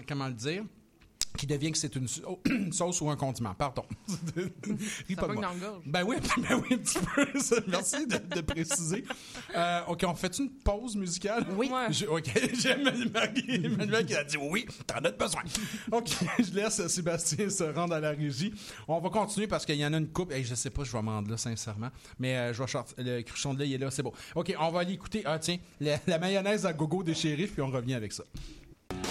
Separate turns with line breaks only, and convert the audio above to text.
comment le dire, qui devient que c'est une sauce ou un condiment. Pardon. Ris
Ça
pas de
pogne
moi.
dans le gorge.
Ben oui, un petit peu. Ça, merci de préciser. OK, on fait une pause musicale?
Oui. Ouais.
OK, j'aime Emmanuel qui a dit oui, t'en as besoin. OK, je laisse Sébastien se rendre à la régie. On va continuer parce qu'il y en a une coupe. Hey, je sais pas, je vais m'en rendre là, sincèrement. Mais je vais le cruchon de lait, il est là, c'est bon. OK, on va aller écouter, la mayonnaise à gogo des shérifs, puis on revient avec ça.